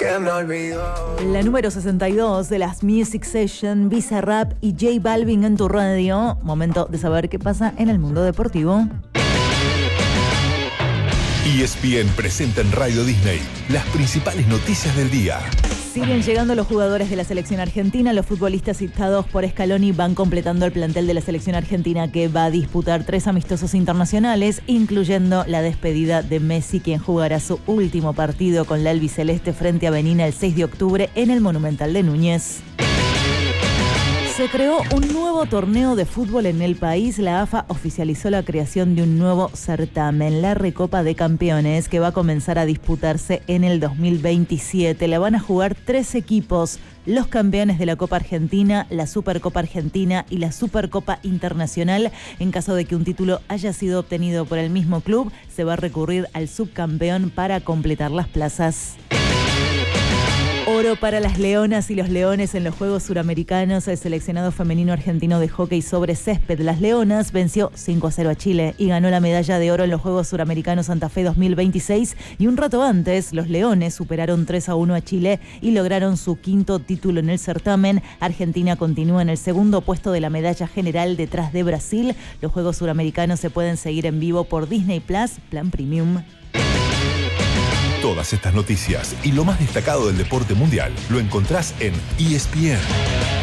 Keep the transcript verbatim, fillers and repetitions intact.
que me olvidó. La número sesenta y dos de las Music Session, Bizarrap y J Balvin en tu radio. Momento de saber qué pasa en el mundo deportivo. E S P N presenta en Radio Disney las principales noticias del día. Siguen llegando los jugadores de la selección argentina. Los futbolistas citados por Scaloni van completando el plantel de la selección argentina, que va a disputar tres amistosos internacionales, incluyendo la despedida de Messi, quien jugará su último partido con la albiceleste frente a Benín el seis de octubre en el Monumental de Núñez. Se creó un nuevo torneo de fútbol en el país. La A F A oficializó la creación de un nuevo certamen, la Recopa de Campeones, que va a comenzar a disputarse en el dos mil veintisiete. La van a jugar tres equipos: los campeones de la Copa Argentina, la Supercopa Argentina y la Supercopa Internacional. En caso de que un título haya sido obtenido por el mismo club, se va a recurrir al subcampeón para completar las plazas. Oro para las leonas y los leones en los Juegos Suramericanos. El seleccionado femenino argentino de hockey sobre césped, las Leonas, venció cinco a cero a Chile y ganó la medalla de oro en los Juegos Suramericanos Santa Fe dos mil veintiséis. Y un rato antes, los Leones superaron tres a uno a Chile y lograron su quinto título en el certamen. Argentina continúa en el segundo puesto de la medalla general, detrás de Brasil. Los Juegos Suramericanos se pueden seguir en vivo por Disney Plus, Plan Premium. Todas estas noticias y lo más destacado del deporte mundial lo encontrás en E S P N.